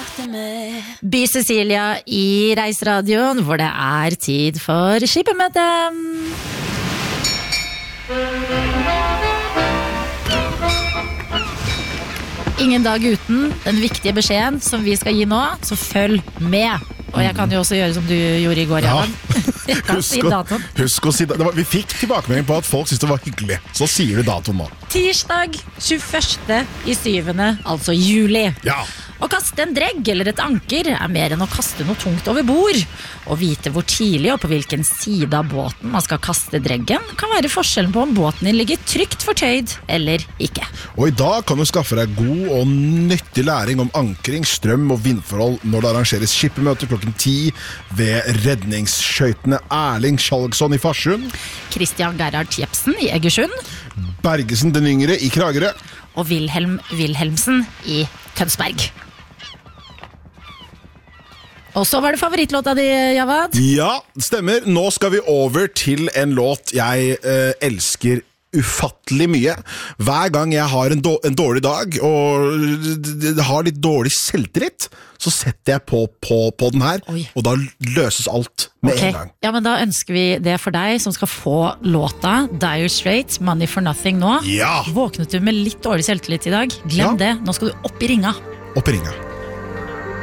By Cecilia i Reiseradioen, hvor det tid for skipemøte. Ingen dag uten den viktige beskjeden som vi skal gi nå, så følg med. Og jeg kan jo også gjøre som du gjorde i går, Jan. Husk å si datoen. Vi fikk tilbakemelding på at folk synes det var hyggelig. Så sier du datoen nå. Tirsdag 21.7., altså juli. Ja. Å kaste en dregg eller et anker mer enn å kaste noe tungt over bord. Å vite hvor tidlig og på hvilken side av båten man skal kaste dreggen, kan være forskjellen på om båten din ligger trygt fortøyd eller ikke. Og i dag kan du skaffe deg god og nyttig læring om ankring, strøm og vindforhold når det arrangeres skippermøte klokken 10 ved redningsskøytene Erling Skjalgsson i Farsund, Christian Gerhard Jepsen i Egersund, Bergesen den yngre i Kragerø og Wilhelm Wilhelmsen i Tønsberg. Og så var det favorittlåta di, Javad? Ja, stemmer. Nå skal vi over til en låt jeg elsker ufattelig mye. Hver gang jeg har en dårlig dag og har litt dårlig selvtillit, så setter jeg på den her. Oi. Og da løses alt med en gang. Ja, men da ønsker vi det for deg som skal få låta Dire Straits, Money for Nothing nå. Ja! Våknet du med litt dårlig selvtillit i dag? Glem det, nå skal du opp i ringa. Opp i ringa.